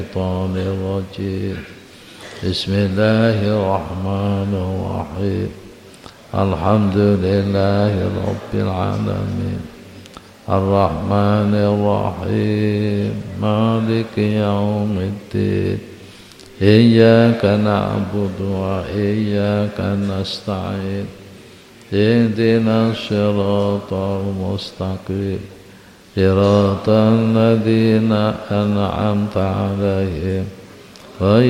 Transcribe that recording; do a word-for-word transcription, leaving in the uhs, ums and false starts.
الشيطان الرجيم. بسم الله الرحمن الرحيم. الحمد لله رب العالمين الرحمن الرحيم مالك يوم الدين. إياك نعبد وإياك نستعين. اهدنا الصراط المستقيم صراط الذين أنعمت عليهم غير